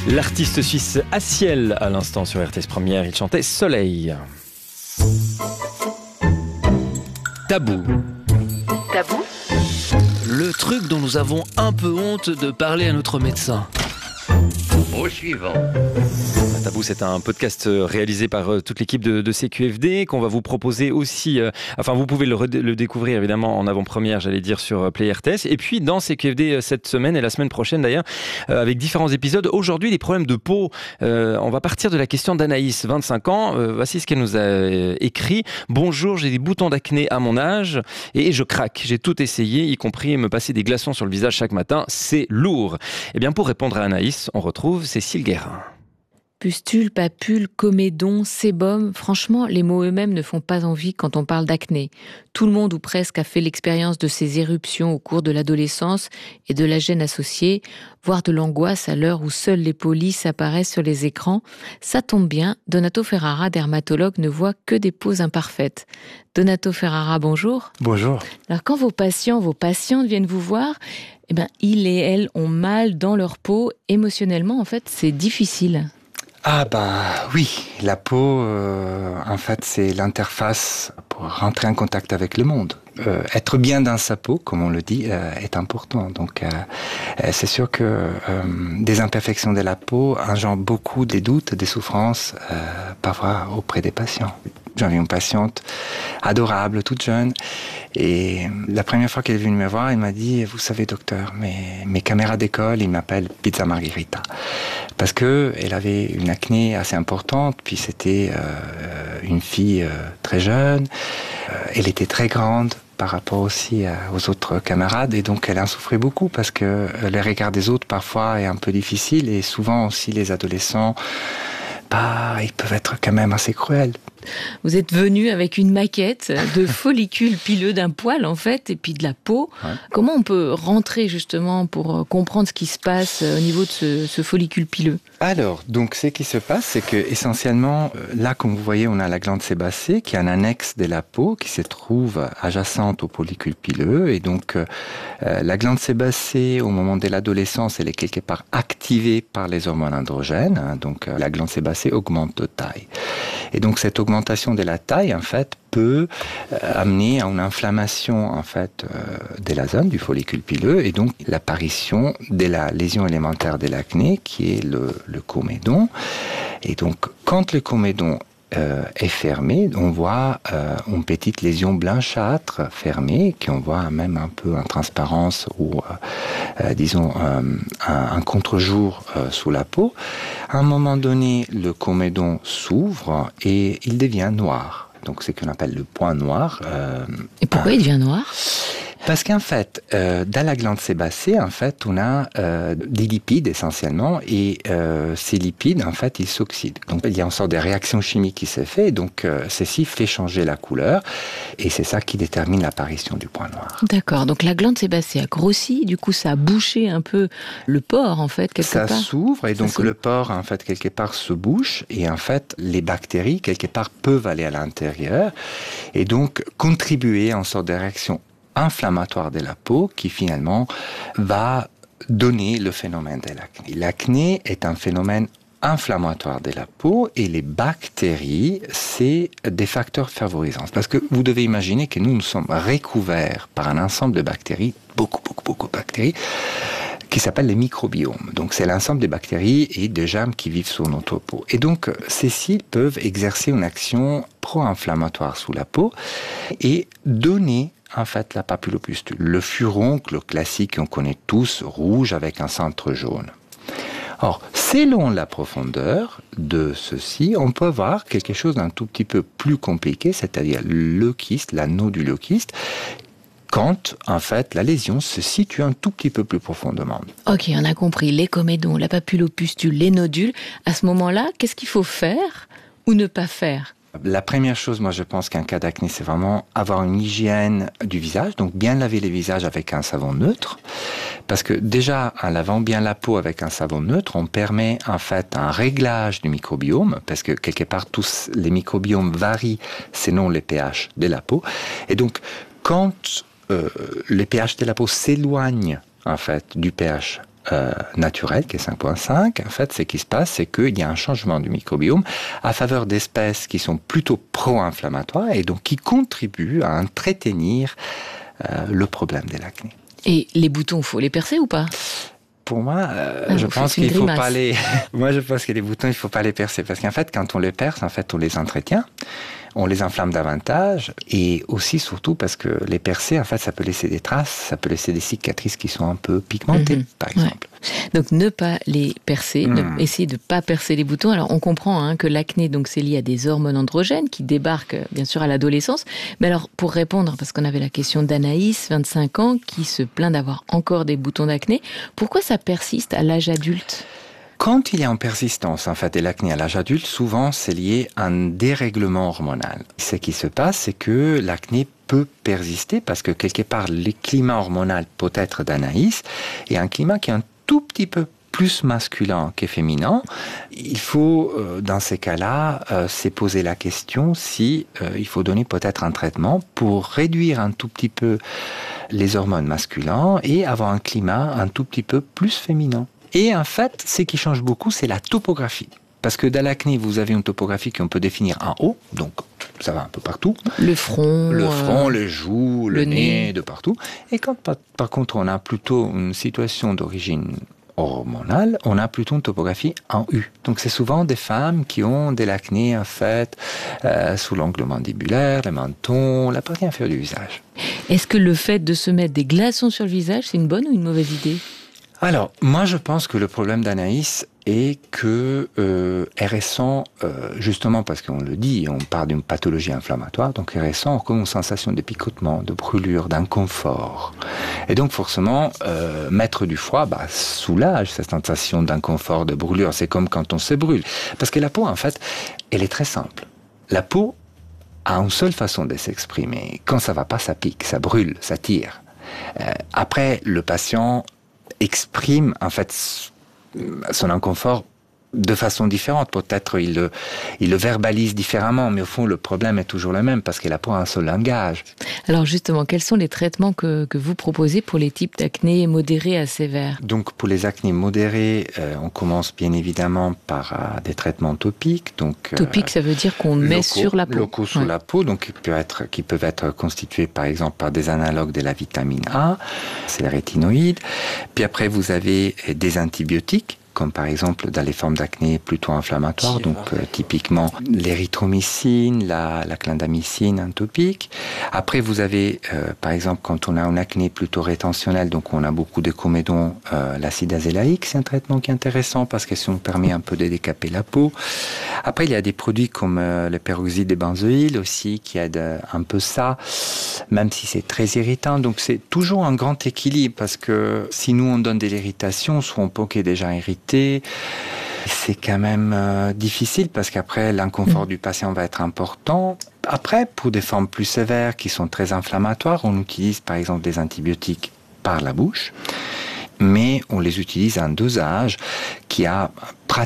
L'artiste suisse Aciel, à l'instant sur RTS Première, il chantait Soleil. Tabou. Tabou ? Le truc dont nous avons un peu honte de parler à notre médecin. Au suivant. Tabou, c'est un podcast réalisé par toute l'équipe de CQFD qu'on va vous proposer aussi. Vous pouvez le découvrir évidemment en avant-première, j'allais dire, sur Play RTS. Et puis dans CQFD cette semaine et la semaine prochaine d'ailleurs, avec différents épisodes. Aujourd'hui, les problèmes de peau. On va partir de la question d'Anaïs, 25 ans. Voici ce qu'elle nous a écrit. Bonjour, j'ai des boutons d'acné à mon âge et je craque. J'ai tout essayé, y compris me passer des glaçons sur le visage chaque matin. C'est lourd. Eh bien, pour répondre à Anaïs, on retrouve Cécile Guérin. Pustule, papule, comédon, sébum, franchement, les mots eux-mêmes ne font pas envie quand on parle d'acné. Tout le monde ou presque a fait l'expérience de ces éruptions au cours de l'adolescence et de la gêne associée, voire de l'angoisse à l'heure où seules les peaux lisses apparaissent sur les écrans. Ça tombe bien, Donato Ferrara, dermatologue, ne voit que des peaux imparfaites. Donato Ferrara, bonjour. Bonjour. Alors quand vos patientes viennent vous voir, ils et elles ont mal dans leur peau. Émotionnellement, en fait, c'est difficile. Oui, la peau, c'est l'interface pour rentrer en contact avec le monde. Être bien dans sa peau, comme on le dit, est important. Donc, c'est sûr que des imperfections de la peau engendrent beaucoup des doutes, des souffrances, parfois auprès des patients. J'avais une patiente adorable, toute jeune, et la première fois qu'elle est venue me voir, elle m'a dit « Vous savez, docteur, mes camarades d'école, ils m'appellent Pizza Margherita. » Parce que elle avait une acné assez importante, puis c'était une fille très jeune, elle était très grande par rapport aussi aux autres camarades, et donc elle en souffrait beaucoup parce que le regard des autres parfois est un peu difficile, et souvent aussi les adolescents, ils peuvent être quand même assez cruels. Vous êtes venu avec une maquette de follicules pileux d'un poil, en fait, et puis de la peau. Ouais. Comment on peut rentrer, justement, pour comprendre ce qui se passe au niveau de ce follicule pileux ? Alors, donc, ce qui se passe, c'est que, essentiellement, là, comme vous voyez, on a la glande sébacée, qui est un annexe de la peau, qui se trouve adjacente au follicule pileux. Et donc, la glande sébacée, au moment de l'adolescence, elle est quelque part activée par les hormones androgènes. Donc, la glande sébacée augmente de taille. Et donc, cette augmentation de la taille, en fait, peut amener à une inflammation, en fait, de la zone du follicule pileux, et donc l'apparition de la lésion élémentaire de l'acné, qui est le comédon. Et donc, quand le comédon est fermé, on voit une petite lésion blanchâtre fermée, qu'on voit même un peu en transparence ou, un contre-jour sous la peau. À un moment donné, le comédon s'ouvre et il devient noir. Donc, c'est ce qu'on appelle le point noir. Et pourquoi il devient noir ? Parce qu'en fait, dans la glande sébacée, en fait, on a des lipides essentiellement, et ces lipides, en fait, ils s'oxydent. Donc, il y a une sorte de réaction chimique qui se fait, donc ceci fait changer la couleur, et c'est ça qui détermine l'apparition du point noir. D'accord, donc la glande sébacée a grossi, du coup ça a bouché un peu le pore, en fait, quelque part. Ça s'ouvre, et donc le pore, en fait, quelque part se bouche, et en fait, les bactéries, quelque part, peuvent aller à l'intérieur, et donc contribuer à une sorte de réaction inflammatoire de la peau qui finalement va donner le phénomène de l'acné. L'acné est un phénomène inflammatoire de la peau, et les bactéries, c'est des facteurs favorisants. Parce que vous devez imaginer que nous sommes recouverts par un ensemble de bactéries, beaucoup de bactéries, qui s'appellent les microbiomes. Donc c'est l'ensemble des bactéries et des germes qui vivent sur notre peau. Et donc ceux-ci peuvent exercer une action pro-inflammatoire sous la peau et donner en fait la papulopustule, le furoncle classique qu'on connaît tous, rouge avec un centre jaune. Or, selon la profondeur de ceci, on peut avoir quelque chose d'un tout petit peu plus compliqué, c'est-à-dire le kyste, l'anneau du leukyste, quand, en fait, la lésion se situe un tout petit peu plus profondément. Ok, on a compris, les comédons, la papulopustule, les nodules. À ce moment-là, qu'est-ce qu'il faut faire ou ne pas faire ? La première chose, moi je pense qu'un cas d'acné, c'est vraiment avoir une hygiène du visage, donc bien laver les visages avec un savon neutre, parce que déjà, en lavant bien la peau avec un savon neutre, on permet en fait un réglage du microbiome, parce que quelque part tous les microbiomes varient selon les pH de la peau, et donc quand les pH de la peau s'éloignent en fait du pH naturel, qui est 5,5, en fait, ce qui se passe, c'est qu'il y a un changement du microbiome à faveur d'espèces qui sont plutôt pro-inflammatoires et donc qui contribuent à entretenir le problème de l'acné. Et les boutons, faut les percer ou pas ? Pour moi, je pense qu'il faut pas les. Moi, je pense que les boutons, il faut pas les percer parce qu'en fait, quand on les perce, en fait, on les entretient, on les inflamme davantage, et aussi surtout parce que les percer, en fait, ça peut laisser des traces, ça peut laisser des cicatrices qui sont un peu pigmentées, par exemple. Ouais. Donc, ne pas les percer, essayer de pas percer les boutons. Alors, on comprend que l'acné, donc, c'est lié à des hormones androgènes qui débarquent, bien sûr, à l'adolescence. Mais alors, pour répondre, parce qu'on avait la question d'Anaïs, 25 ans, qui se plaint d'avoir encore des boutons d'acné, pourquoi ça persiste à l'âge adulte ? Quand il y a en persistance, en fait, de l'acné à l'âge adulte, souvent, c'est lié à un dérèglement hormonal. Ce qui se passe, c'est que l'acné peut persister parce que, quelque part, le climat hormonal, peut-être d'Anaïs, est un climat qui est un tout petit peu plus masculin que féminin. Il faut, dans ces cas-là, se poser la question si il faut donner peut-être un traitement pour réduire un tout petit peu les hormones masculines et avoir un climat un tout petit peu plus féminin. Et en fait, ce qui change beaucoup, c'est la topographie. Parce que dans l'acné, vous avez une topographie qu'on peut définir en haut, donc ça va un peu partout. Le front, les joues, le nez, de partout. Et quand, par contre, on a plutôt une situation d'origine hormonale, on a plutôt une topographie en U. Donc c'est souvent des femmes qui ont de l'acné, en fait, sous l'angle mandibulaire, le menton, la partie inférieure du visage. Est-ce que le fait de se mettre des glaçons sur le visage, c'est une bonne ou une mauvaise idée ? Alors, moi je pense que le problème d'Anaïs est que elle ressent, justement parce qu'on le dit, on parle d'une pathologie inflammatoire, donc elle ressent comme une sensation de picotement, de brûlure, d'inconfort. Et donc forcément, mettre du froid soulage cette sensation d'inconfort, de brûlure. C'est comme quand on se brûle. Parce que la peau, en fait, elle est très simple. La peau a une seule façon de s'exprimer. Quand ça va pas, ça pique, ça brûle, ça tire. Après, le patient exprime en fait son inconfort de façon différente. Peut-être il le verbalise différemment, mais au fond le problème est toujours le même parce que la peau a un seul langage. Alors justement, quels sont les traitements que vous proposez pour les types d'acné modérés à sévères ? Donc pour les acnés modérés, on commence bien évidemment par des traitements topiques. Topique, ça veut dire qu'on met sur la peau. Locaux sur la peau, donc qui peuvent être constitués par exemple par des analogues de la vitamine A, c'est les rétinoïdes. Puis après vous avez des antibiotiques, comme par exemple dans les formes d'acné plutôt inflammatoires, donc typiquement l'érythromycine, la clindamycine, un topique. Après, vous avez, par exemple, quand on a une acné plutôt rétentionnelle, donc on a beaucoup de comédons, l'acide azélaïque, c'est un traitement qui est intéressant parce que ça nous permet un peu de décaper la peau. Après, il y a des produits comme le peroxyde de benzoïle aussi qui aident un peu ça, même si c'est très irritant. Donc c'est toujours un grand équilibre parce que si nous on donne de l'irritation, soit on peut qui est déjà irrité, c'est quand même difficile parce qu'après l'inconfort du patient va être important. Après, pour des formes plus sévères qui sont très inflammatoires, on utilise par exemple des antibiotiques par la bouche, mais on les utilise à un dosage qui a pratiquement